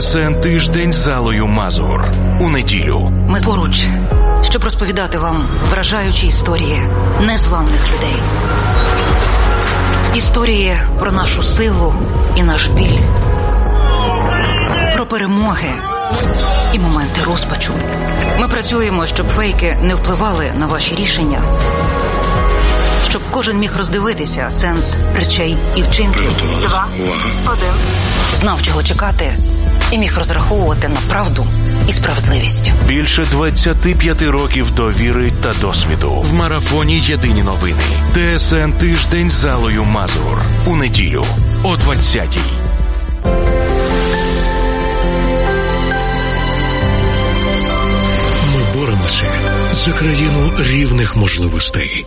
ТСН «Тиждень з Аллою Мазур» у неділю. Ми поруч, щоб розповідати вам вражаючі історії незламних людей. Історії про нашу силу і наш біль. Про перемоги і моменти розпачу. Ми працюємо, щоб фейки не впливали на ваші рішення. Щоб кожен міг роздивитися сенс речей і вчинків. 2, 1. Знав, чого чекати, і міг розраховувати на правду і справедливість. Більше 25 років довіри та досвіду. В марафоні «Єдині новини». ТСН «Тиждень з Аллою Мазур» у неділю о 20-й. Ми боремося за країну рівних можливостей.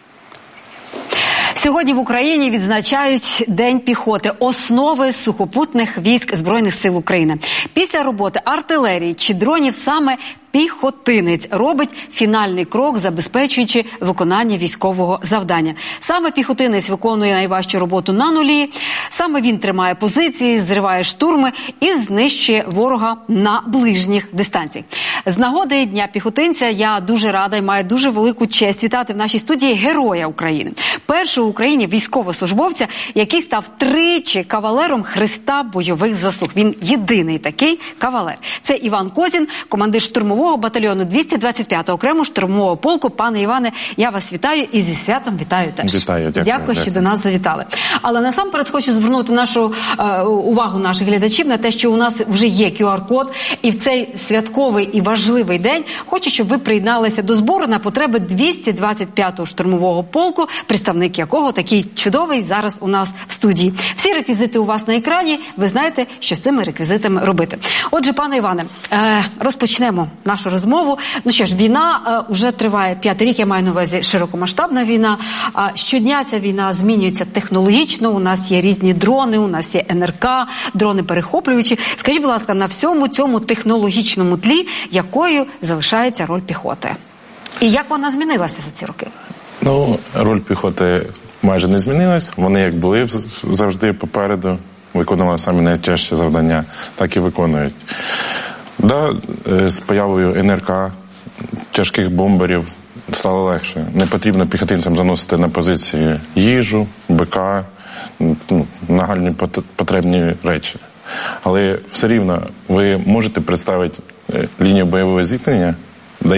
Сьогодні в Україні відзначають День піхоти – основи сухопутних військ Збройних сил України. Після роботи артилерії чи дронів саме піхотинець робить фінальний крок, забезпечуючи виконання військового завдання. Саме піхотинець виконує найважчу роботу на нулі, саме він тримає позиції, зриває штурми і знищує ворога на ближніх дистанціях. З нагоди Дня піхотинця я дуже рада і маю дуже велику честь вітати в нашій студії Героя України. Першого в Україні військовослужбовця, який став тричі кавалером Хреста бойових заслуг. Він єдиний такий кавалер. Це Іван Козін, командир штурмового батальйону 225-го окремого штурмового полку. Пане Іване, я вас вітаю і зі святом вітаю теж. Вітаю, дякую, що до нас завітали. Але насамперед хочу звернути нашу увагу наших глядачів на те, що у нас вже є QR-код, і в цей святковий і важливий день хочу, щоб ви приєдналися до збору на потреби 225-го штурмового полку, представник якого такий чудовий зараз у нас в студії. Всі реквізити у вас на екрані, ви знаєте, що з цими реквізитами робити. Отже, пане Іване, розпочнемо нашу розмову. Ну що ж, війна вже триває 5-й рік, я маю на увазі широкомасштабна війна. Щодня ця війна змінюється технологічно, у нас є різні дрони, у нас є НРК, дрони-перехоплювачі. Скажіть, будь ласка, на всьому цьому технологічному тлі, якою залишається роль піхоти? І як вона змінилася за ці роки? Ну, роль піхоти майже не змінилась. Вони як були завжди попереду, виконували самі найтяжчі завдання, так і виконують. Да, з появою НРК, тяжких бомберів стало легше. Не потрібно піхотинцям заносити на позиції їжу, БК, нагальні потрібні речі. Але все рівно ви можете представити лінію бойового зіткнення, де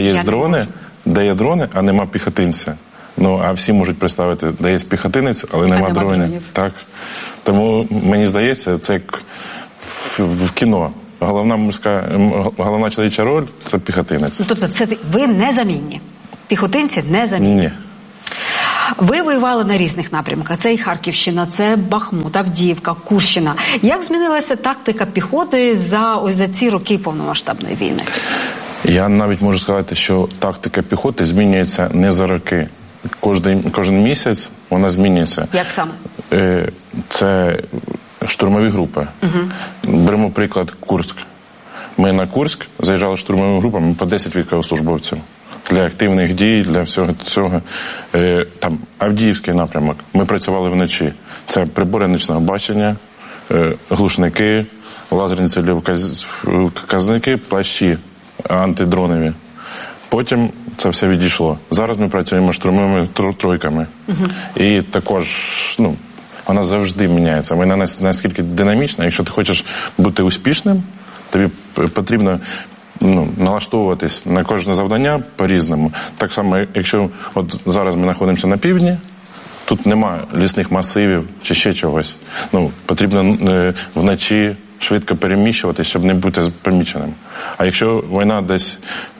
є дрони, а нема піхотинця. Ну, а всі можуть представити, де є піхотинець, але нема дронів. Так. Тому, мені здається, це як в кіно. Головна чоловіча роль – це піхотинець. Ну, тобто це ви незамінні? Піхотинці незамінні? Ні. Ви воювали на різних напрямках. Це і Харківщина, це Бахмут, Авдіївка, Курщина. Як змінилася тактика піхоти за ці роки повномасштабної війни? Я навіть можу сказати, що тактика піхоти змінюється не за роки. Кожен місяць вона змінюється. Як саме? Це штурмові групи. Беремо приклад Курськ. Ми на Курськ заїжджали штурмовими групами по 10 військовослужбовців. Для активних дій, для всього цього. Там Авдіївський напрямок. Ми працювали вночі. Це прибори нічного бачення, глушники, лазерні цільовказники, плащі антидронові. Потім це все відійшло. Зараз ми працюємо штурмовими тройками. І також, вона завжди міняється. Вона наскільки динамічна. Якщо ти хочеш бути успішним, тобі потрібно налаштовуватись на кожне завдання по-різному. Так само, якщо от зараз ми знаходимося на півдні, тут нема лісних масивів чи ще чогось. Потрібно вночі швидко переміщуватись, щоб не бути поміченим. А якщо війна десь,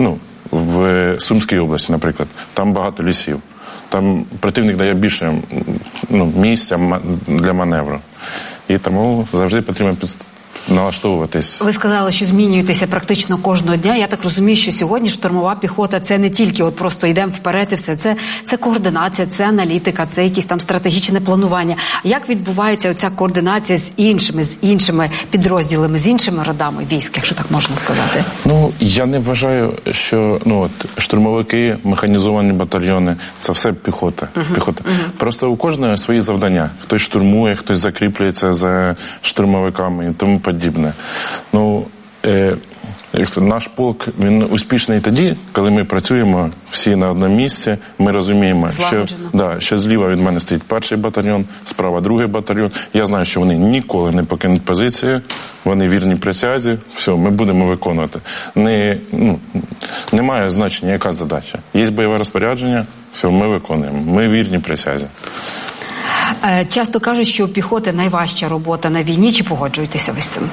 в Сумській області, наприклад, там багато лісів. Там противник дає більше місця для маневру. І тому завжди потрібно налаштовуватись. Ви сказали, що змінюєтеся практично кожного дня. Я так розумію, що сьогодні штурмова піхота – це не тільки просто йдемо вперед і все. Це координація, це аналітика, це якісь там стратегічне планування. Як відбувається оця координація з іншими підрозділами, з іншими родами військ, якщо так можна сказати? Я не вважаю, що штурмовики, механізовані батальйони – це все піхота. Просто у кожного свої завдання. Хтось штурмує, хтось закріплюється за штурмовиками і тому подібне. подібне. Ну, наш полк, він успішний тоді, коли ми працюємо всі на одному місці, ми розуміємо, що зліва від мене стоїть 1-й батальйон, справа 2-й батальйон. Я знаю, що вони ніколи не покинуть позиції, вони вірні присязі, все, ми будемо виконувати. Немає значення, яка задача. Є бойове розпорядження, все, ми виконуємо. Ми вірні присязі. Часто кажуть, що у піхоти найважча робота на війні. Чи погоджуєтеся ви з цим?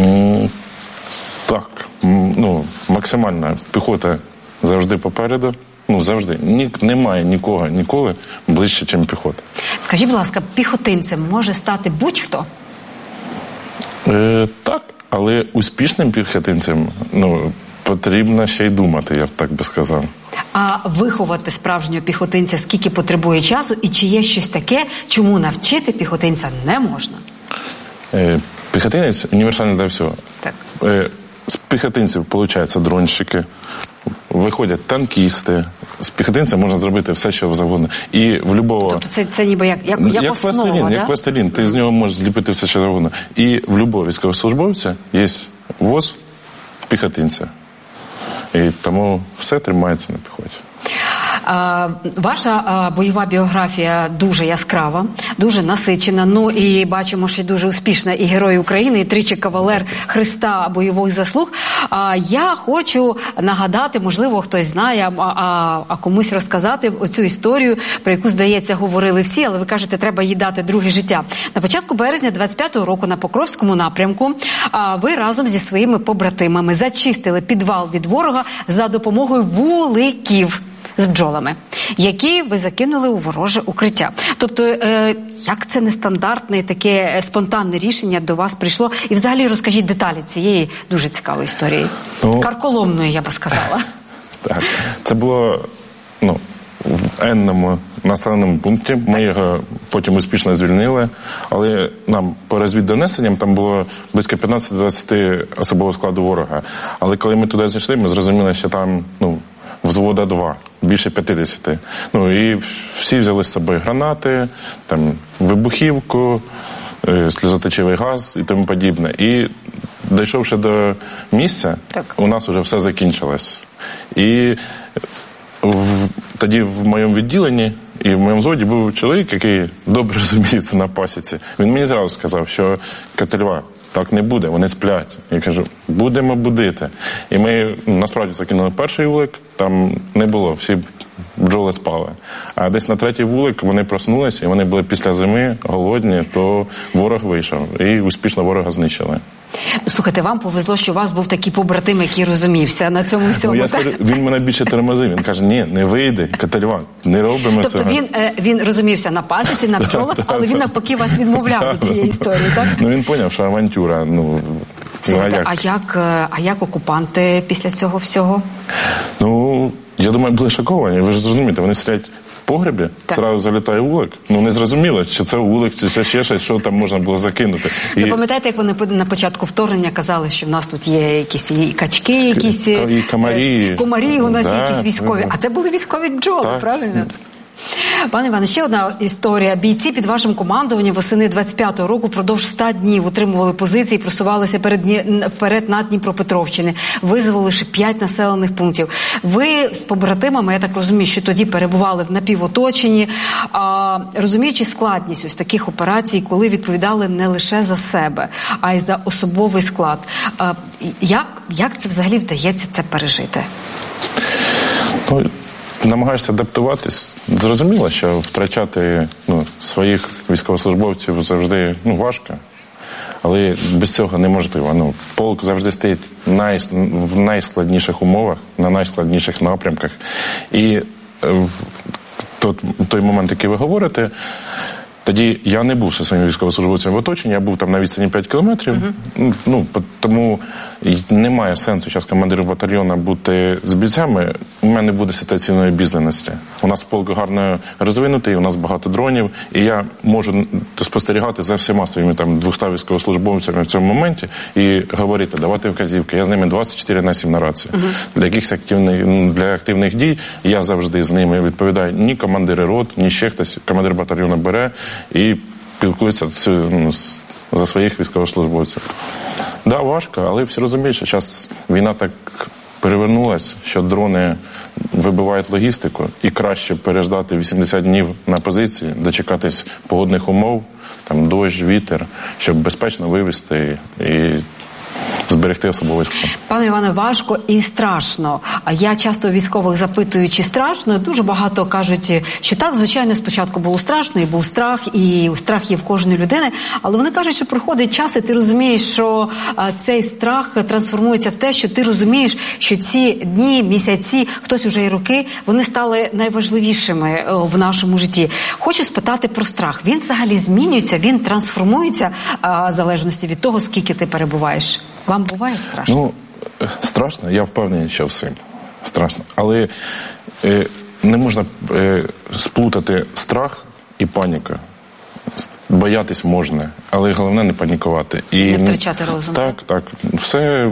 Так, максимально. Піхота завжди попереду. Завжди. Немає нікого ніколи ближче, ніж піхота. Скажіть, будь ласка, піхотинцем може стати будь-хто? Так, але успішним піхотинцем потрібно ще й думати, я б так би сказав. А виховати справжнього піхотинця скільки потребує часу? І чи є щось таке, чому навчити піхотинця не можна? Піхотинець універсальний для всього. Так. З піхотинців, виходить, дронщики, виходять танкісти. З піхотинця можна зробити все, що завгодно. І в любого... Тобто це ніби як основа, як пластилін. Ти з нього можеш зліпити все, що завгодно. І в любого військовослужбовця є воз піхотинця. І тому все тримається на піхоті. Ваша бойова біографія дуже яскрава, дуже насичена. І бачимо, що дуже успішна і Герой України, і тричі кавалер Хреста бойових заслуг. Я хочу нагадати, можливо, хтось знає, а комусь розказати оцю історію, про яку, здається, говорили всі, але ви кажете, треба їй дати друге життя. На початку березня 25-го року на Покровському напрямку ви разом зі своїми побратимами зачистили підвал від ворога за допомогою вуликів з бджолами, які ви закинули у вороже укриття. Тобто, як це нестандартне, таке спонтанне рішення до вас прийшло? І взагалі розкажіть деталі цієї дуже цікавої історії. Карколомної, я би сказала. Так, це було в енному населеному пункті. Ми його потім успішно звільнили, але нам по розвіддонесенням там було близько 15-20 особового складу ворога. Але коли ми туди зайшли, ми зрозуміли, що там, взвода 2, більше 50. І всі взяли з собою гранати, вибухівку, сльозоточивий газ і тому подібне. І дійшовши до місця, у нас вже все закінчилось. І тоді в моєму відділенні і в моєму взводі був чоловік, який добре розуміється на пасіці. Він мені зразу сказав, що Котельва, так не буде, вони сплять. Я кажу, будемо будити. І ми насправді закинули перший вулик, там не було, всі бджоли спали. А десь на третій вулик вони проснулися, і вони були після зими голодні, то ворог вийшов. І успішно ворога знищили. Слухайте, вам повезло, що у вас був такий побратим, який розумівся на цьому всьому. Я скажу, він мене більше тормозив. Він каже, ні, не вийде, Котельва, не робимо цього. Тобто він розумівся на пасіці, на бджолах, але він навпаки вас відмовляв від цієї історії, так? Він поняв, що авантюра, А як окупанти після цього всього? Я думаю, були шоковані. Ви ж зрозумієте, вони сидять в погребі, зразу залітає вулик. Не зрозуміло, чи це вулик, чи це ще щось, що там можна було закинути. Ви пам'ятаєте, як вони на початку вторгнення казали, що в нас тут є якісь і качки, якісь і комарі у нас є якісь військові. А це були військові бджоли, правильно? Пане Іване, ще одна історія. Бійці під вашим командуванням восени 25-го року впродовж 100 днів утримували позиції, просувалися вперед на Дніпропетровщини, визволивши 5 населених пунктів. Ви з побратимами, я так розумію, що тоді перебували в напівоточенні, розуміючи складність ось таких операцій, коли відповідали не лише за себе, а й за особовий склад. Як це взагалі вдається це пережити? Намагаєшся адаптуватись. Зрозуміло, що втрачати своїх військовослужбовців завжди важко, але без цього неможливо. Полк завжди стоїть в найскладніших умовах, на найскладніших напрямках. І в той момент, який ви говорите, тоді я не був зі своїм військовослужбовцем в оточенні, я був там на відстані 5 кілометрів. Тому немає сенсу зараз командиру батальйону бути з бійцями. У мене буде ситуаційної обізнаності. У нас полк гарно розвинутий, у нас багато дронів, і я можу спостерігати за всіма своїми 200 військовослужбовцями в цьому моменті і говорити, давати вказівки. Я з ними 24/7 на рації. Для активних дій я завжди з ними відповідаю. Ні командири рот, ні ще хтось. Командир батальйону бере і спілкується за своїх військовослужбовців. Да, важко, але всі розуміють, що зараз війна так перевернулась, що дрони вибивають логістику, і краще переждати 80 днів на позиції, дочекатись погодних умов, там дощ, вітер, щоб безпечно вивезти і зберегти особовий склад. Пане Іване, важко і страшно. Я часто військових запитую, чи страшно. Дуже багато кажуть, що так, звичайно, спочатку було страшно, і був страх, і страх є в кожної людини. Але вони кажуть, що проходить час, і ти розумієш, що цей страх трансформується в те, що ти розумієш, що ці дні, місяці, хтось уже і роки, вони стали найважливішими в нашому житті. Хочу спитати про страх. Він взагалі змінюється, він трансформується в залежності від того, скільки ти перебуваєш. Вам буває страшно? Ну, страшно, я впевнений, що всім страшно. Але не можна сплутати страх і паніка. Боятись можна, але головне не панікувати. І не втрачати розум. Так. Все,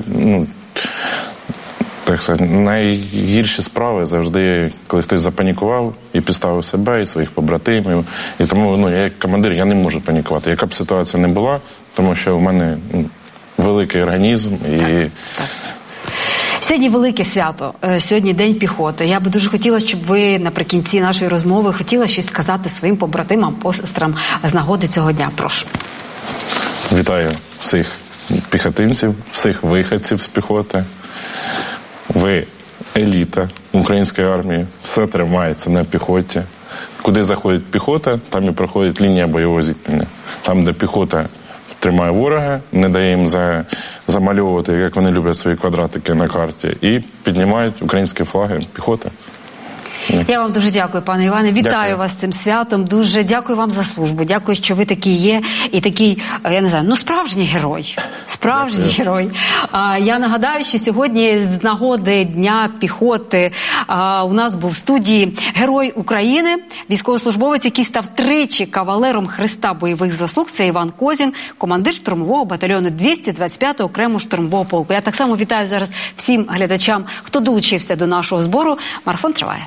так сказати, найгірші справи завжди, коли хтось запанікував і підставив себе, і своїх побратимів. І тому, я як командир, я не можу панікувати. Яка б ситуація не була, тому що в мене великий організм і... Так. Сьогодні велике свято, сьогодні День піхоти. Я би дуже хотіла, щоб ви наприкінці нашої розмови хотіли щось сказати своїм побратимам, посестрам з нагоди цього дня. Прошу. Вітаю всіх піхотинців, всіх виходців з піхоти. Ви еліта української армії, все тримається на піхоті. Куди заходить піхота, там і проходить лінія бойового зіткнення. Там, де піхота тримає ворога, не дає їм замальовувати, як вони люблять свої квадратики на карті, і піднімають українські флаги піхоти. Я вам дуже дякую, пане Іване. Вітаю вас з цим святом. Дуже дякую вам за службу. Дякую, що ви такий є. І такий, я не знаю, справжній герой. Справжній герой. Я нагадаю, що сьогодні з нагоди Дня піхоти у нас був в студії Герой України, військовослужбовець, який став тричі кавалером Хреста бойових заслуг. Це Іван Козін, командир штурмового батальйону 225-го окремого штурмового полку. Я так само вітаю зараз всім глядачам, хто долучився до нашого збору. Марафон триває.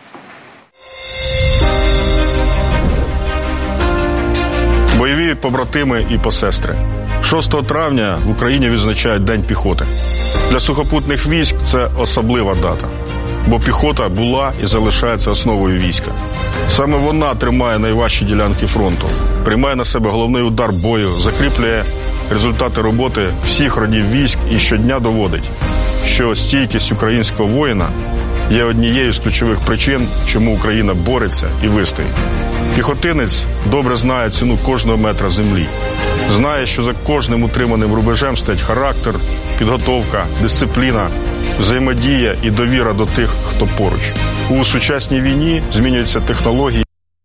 Бойові побратими і посестри. 6 травня в Україні відзначають День піхоти. Для сухопутних військ це особлива дата, бо піхота була і залишається основою війська. Саме вона тримає найважчі ділянки фронту, приймає на себе головний удар бою, закріплює результати роботи всіх родів військ і щодня доводить, що стійкість українського воїна є однією з ключових причин, чому Україна бореться і вистоїть. Піхотинець добре знає ціну кожного метра землі. Знає, що за кожним утриманим рубежем стоять характер, підготовка, дисципліна, взаємодія і довіра до тих, хто поруч. У сучасній війні змінюються технології,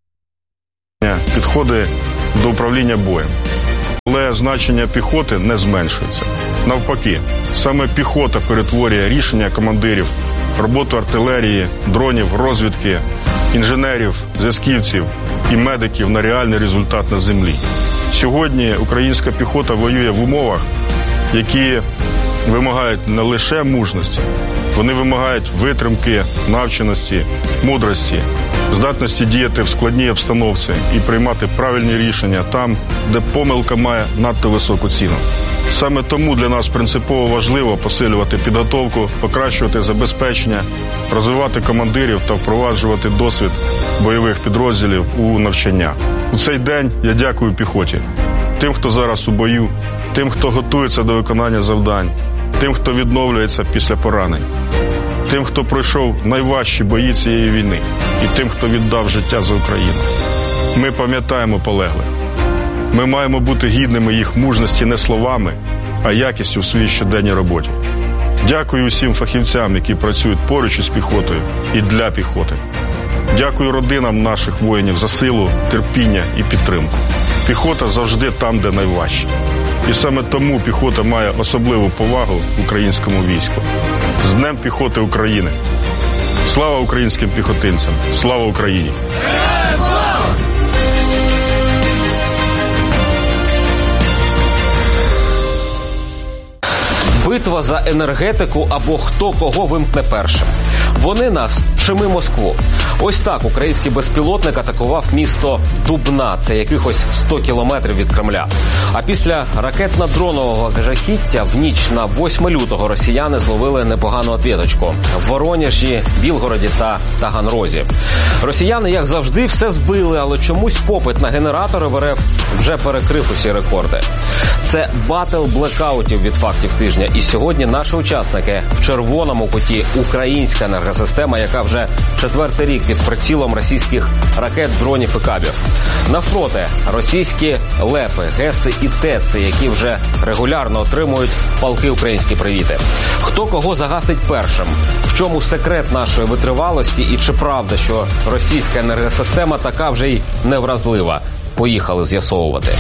підходи до управління боєм. Але значення піхоти не зменшується. Навпаки, саме піхота перетворює рішення командирів, роботу артилерії, дронів, розвідки, інженерів, зв'язківців і медиків на реальний результат на землі. Сьогодні українська піхота воює в умовах, які вимагають не лише мужності, вони вимагають витримки, навченості, мудрості, здатності діяти в складній обстановці і приймати правильні рішення там, де помилка має надто високу ціну. Саме тому для нас принципово важливо посилювати підготовку, покращувати забезпечення, розвивати командирів та впроваджувати досвід бойових підрозділів у навчання. У цей день я дякую піхоті, тим, хто зараз у бою, тим, хто готується до виконання завдань, тим, хто відновлюється після поранень, тим, хто пройшов найважчі бої цієї війни і тим, хто віддав життя за Україну. Ми пам'ятаємо полеглих. Ми маємо бути гідними їх мужності не словами, а якістю в своїй щоденній роботі. Дякую усім фахівцям, які працюють поруч із піхотою і для піхоти. Дякую родинам наших воїнів за силу, терпіння і підтримку. Піхота завжди там, де найважче. І саме тому піхота має особливу повагу в українському війську. З Днем піхоти України! Слава українським піхотинцям! Слава Україні! Битва за енергетику або хто кого вимкне першим. Вони нас «Щеми Москву». Ось так український безпілотник атакував місто Дубна. Це якихось 100 кілометрів від Кремля. А після ракетно-дронового жахіття в ніч на 8 лютого росіяни зловили непогану отвіточку в Воронежі, Білгороді та Таганрозі. Росіяни, як завжди, все збили, але чомусь попит на генератори в РФ вже перекрив усі рекорди. Це батл блекаутів від фактів тижня. І сьогодні наші учасники в червоному куті – українська енергосистема, яка вже 4-й рік під прицілом російських ракет, дронів і кабів. Навпроти – російські лепи, геси і теци, які вже регулярно отримують палки українські привіти. Хто кого загасить першим? В чому секрет нашої витривалості і чи правда, що російська енергосистема така вже й невразлива? Поїхали з'ясовувати.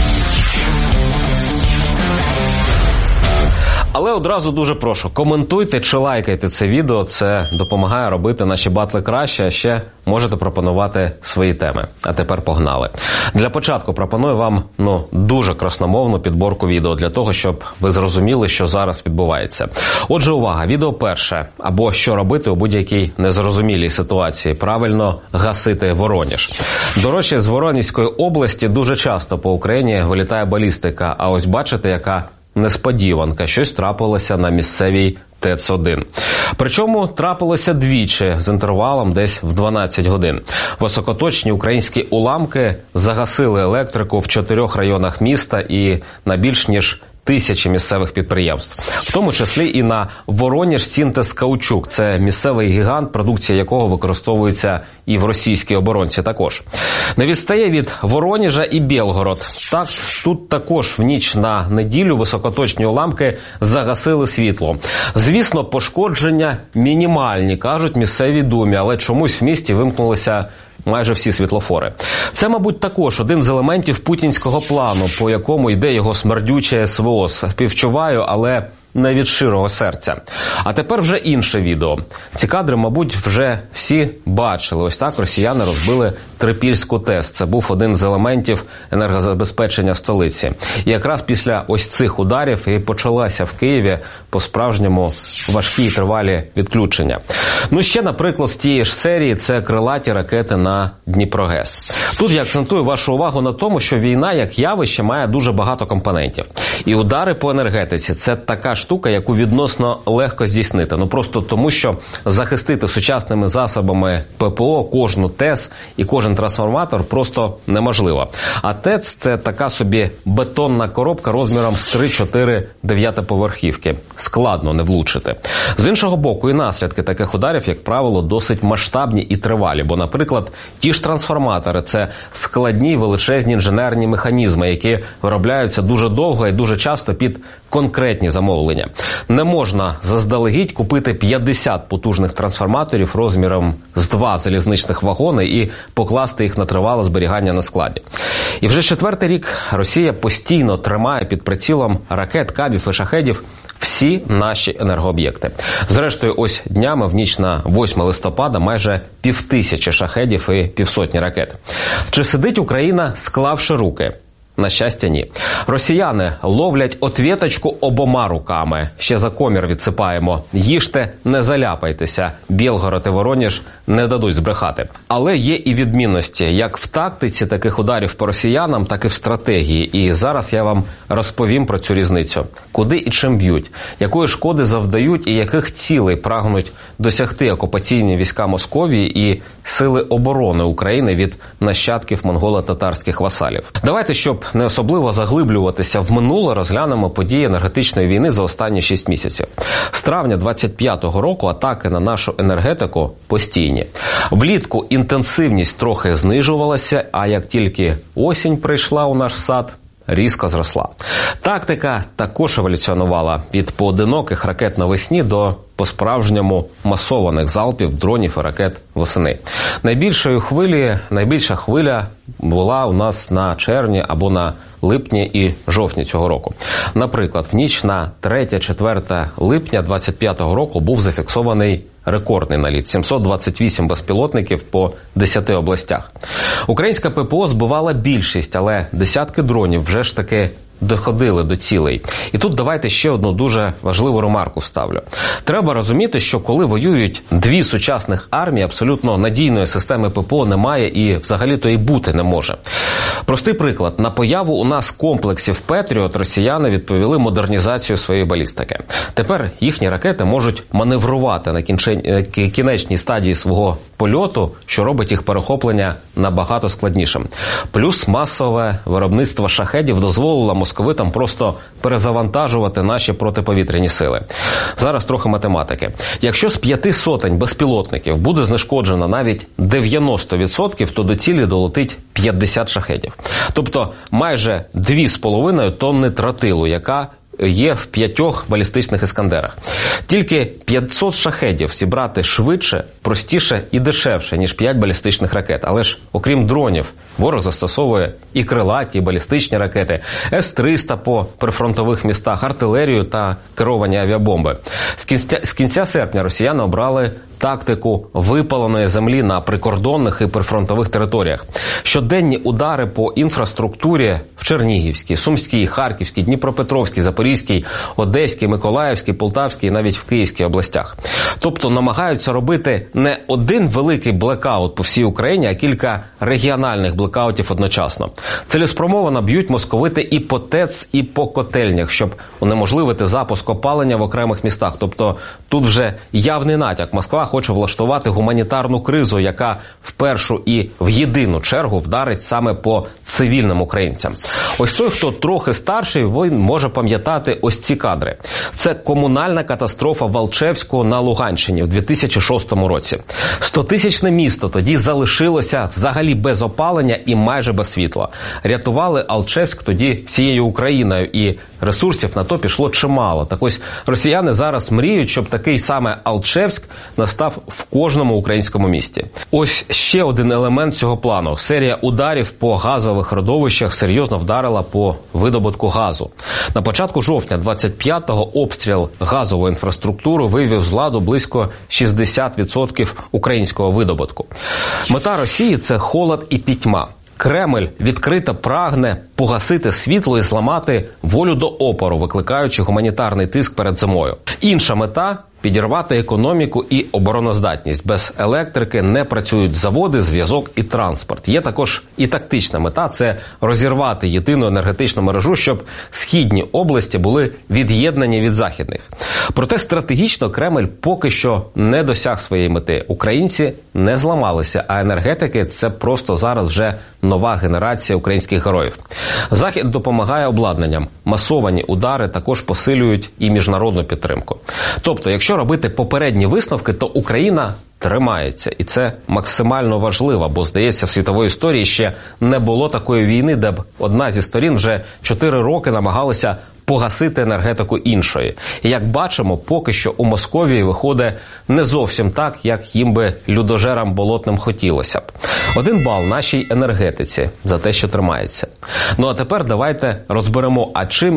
Але одразу дуже прошу, коментуйте чи лайкайте це відео, це допомагає робити наші батли краще, а ще можете пропонувати свої теми. А тепер погнали. Для початку пропоную вам, дуже красномовну підборку відео, для того, щоб ви зрозуміли, що зараз відбувається. Отже, увага, відео перше, або що робити у будь-якій незрозумілій ситуації. Правильно гасити Воронеж. До речі, з Воронезької області дуже часто по Україні вилітає балістика, а ось бачите, яка несподіванка, щось трапилося на місцевій ТЕЦ-1. Причому трапилося двічі з інтервалом десь в 12 годин. Високоточні українські уламки загасили електрику в 4 районах міста і на більш ніж 1000 місцевих підприємств. В тому числі і на Воронеж Каучук. Це місцевий гігант, продукція якого використовується і в російській оборонці також. Не відстає від Воронежа і Білгород. Так, тут також в ніч на неділю високоточні уламки загасили світло. Звісно, пошкодження мінімальні, кажуть місцеві думі, але чомусь в місті вимкнулися майже всі світлофори. Це, мабуть, також один з елементів путінського плану, по якому йде його смердюче СВО. Співчуваю, але не від щирого серця. А тепер вже інше відео. Ці кадри, мабуть, вже всі бачили. Ось так росіяни розбили Трипільську ТЕС. Це був один з елементів енергозабезпечення столиці. І якраз після ось цих ударів і почалася в Києві по-справжньому важкі і тривалі відключення. Ще, наприклад, з тієї ж серії – це крилаті ракети на Дніпрогес. Тут я акцентую вашу увагу на тому, що війна як явище має дуже багато компонентів. І удари по енергетиці – це така штука, яку відносно легко здійснити. Просто тому, що захистити сучасними засобами ППО кожну ТЕС і кожен трансформатор просто неможливо. А ТЕЦ – це така собі бетонна коробка розміром з 3-4 дев'ятиповерхівки. Складно не влучити. З іншого боку, і наслідки таких ударів, як правило, досить масштабні і тривалі. Бо, наприклад, ті ж трансформатори – це складні величезні інженерні механізми, які виробляються дуже довго і дуже часто під конкретні замовлення. Не можна заздалегідь купити 50 потужних трансформаторів розміром з 2 залізничних вагони і покласти їх на тривале зберігання на складі. І вже 4-й рік Росія постійно тримає під прицілом ракет, кабів і шахедів всі наші енергооб'єкти. Зрештою, ось днями в ніч на 8 листопада майже 5000 шахедів і 500 ракет. Чи сидить Україна, склавши руки? На щастя, ні. Росіяни ловлять отвєточку обома руками. Ще за комір відсипаємо. Їжте, не заляпайтеся. Білгород і Воронеж не дадуть збрехати. Але є і відмінності, як в тактиці таких ударів по росіянам, так і в стратегії. І зараз я вам розповім про цю різницю. Куди і чим б'ють, якої шкоди завдають і яких цілей прагнуть досягти окупаційні війська Московії і сили оборони України від нащадків монголо-татарських васалів. Давайте, щоб не особливо заглиблюватися в минуле, розглянемо події енергетичної війни за останні 6 місяців. З травня 25-го року атаки на нашу енергетику постійні. Влітку інтенсивність трохи знижувалася, а як тільки осінь прийшла у наш сад, різко зросла. Тактика також еволюціонувала від поодиноких ракет навесні до по-справжньому масованих залпів дронів і ракет восени. Найбільша хвиля була у нас на червні або на липні і жовтні цього року. Наприклад, в ніч на 3-4 липня 25-го року був зафіксований рекордний наліт – 728 безпілотників по 10 областях. Українська ППО збивала більшість, але десятки дронів вже ж таки доходили до цілей. І тут давайте ще одну дуже важливу ремарку вставлю. Треба розуміти, що коли воюють дві сучасних армії, абсолютно надійної системи ППО немає і взагалі-то і бути не може. Простий приклад. На появу у нас комплексів «Петріот» росіяни відповіли модернізацію своєї балістики. Тепер їхні ракети можуть маневрувати на кінечній стадії свого польоту, що робить їх перехоплення набагато складнішим. Плюс масове виробництво шахедів дозволило московитам просто перезавантажувати наші протиповітряні сили. Зараз трохи математики. Якщо з 500 безпілотників буде знешкоджено навіть 90%, то до цілі долетить 50 шахедів. Тобто майже 2,5 тонни тротилу, яка є в 5 балістичних іскандерах. Тільки 500 шахедів зібрати швидше, простіше і дешевше, ніж 5 балістичних ракет. Але ж, окрім дронів, ворог застосовує і крилаті, і балістичні ракети, С-300 по прифронтових містах, артилерію та керовані авіабомби. З кінця серпня росіяни обрали тактику випаленої землі на прикордонних і прифронтових територіях. Щоденні удари по інфраструктурі в Чернігівській, Сумській, Харківській, Дніпропетровській, Запорізькій, Одеській, Миколаївській, Полтавській і навіть в Київській областях. Тобто намагаються робити не один великий блекаут по всій Україні, а кілька регіональних блекаутів одночасно. Цілеспрямовано б'ють московити і по ТЕЦ, і по котельнях, щоб унеможливити запуск опалення в окремих містах. Тобто тут вже явний натяк. Москва хоче влаштувати гуманітарну кризу, яка в першу і в єдину чергу вдарить саме по цивільним українцям. Ось той, хто трохи старший, він може пам'ятати ось ці кадри. Це комунальна катастрофа в Алчевську на Луганщині в 2006 році. 100-тисячне місто тоді залишилося взагалі без опалення і майже без світла. Рятували Алчевськ тоді всією Україною, і ресурсів на то пішло чимало. Так ось росіяни зараз мріють, щоб такий саме Алчевськ настав в кожному українському місті. Ось ще один елемент цього плану. Серія ударів по газових родовищах серйозно вдарила по видобутку газу. На початку жовтня 25-го обстріл газової інфраструктури вивів з ладу близько 60% українського видобутку. Мета Росії – це холод і пітьма. Кремль відкрито прагне погасити світло і зламати волю до опору, викликаючи гуманітарний тиск перед зимою. Інша мета – підірвати економіку і обороноздатність. Без електрики не працюють заводи, зв'язок і транспорт. Є також і тактична мета – це розірвати єдину енергетичну мережу, щоб східні області були від'єднані від західних. Проте стратегічно Кремль поки що не досяг своєї мети. Українці не зламалися, а енергетики – це просто зараз вже нова генерація українських героїв. Захід допомагає обладнанням. Масовані удари також посилюють і міжнародну підтримку. Тобто, якщо робити попередні висновки, то Україна тримається. І це максимально важливо, бо, здається, в світовій історії ще не було такої війни, де б одна зі сторін вже 4 роки намагалася погасити енергетику іншої. І як бачимо, поки що у Московії виходить не зовсім так, як їм би людожерам болотним хотілося б. 1 бал нашій енергетиці за те, що тримається. Ну а тепер давайте розберемо, а чим